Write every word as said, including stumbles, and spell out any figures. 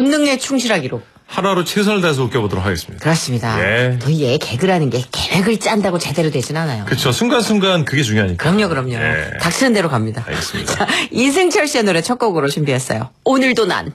본능에 충실하기로. 하루하루 최선을 다해서 웃겨보도록 하겠습니다. 그렇습니다. 예. 또 이게 개그라는 게 계획을 짠다고 제대로 되진 않아요. 그렇죠. 순간순간 그게 중요하니까. 그럼요, 그럼요. 예. 닥치는 대로 갑니다. 알겠습니다. 자, 이승철 씨의 노래 첫 곡으로 준비했어요. 오늘도 난.